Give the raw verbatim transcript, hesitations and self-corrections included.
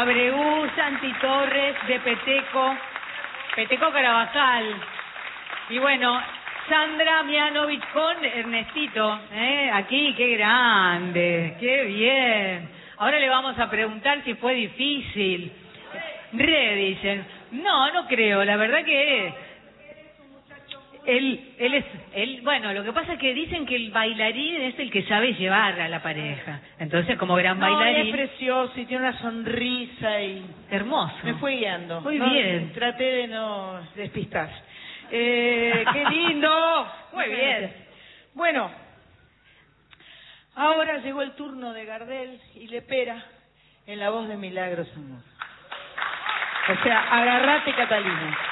Abreu, Santi Torres, de Peteco, Peteco Carabajal. Y bueno, Sandra Mianovich con Ernestito, ¿eh? Aquí, qué grande, qué bien. Ahora le vamos a preguntar si fue difícil. Re, dicen. No, no creo, la verdad que él, él es, él, bueno, lo que pasa es que dicen que el bailarín es el que sabe llevar a la pareja. Entonces, como gran no, bailarín. es precioso y tiene una sonrisa y hermoso. Me fue guiando. Muy no, bien. Traté de no despistar. Eh, ¡Qué lindo! Muy bien. Bueno, ahora llegó el turno de Gardel y Lepera en la voz de Milagros Amor. O sea, agarrate, Catalina.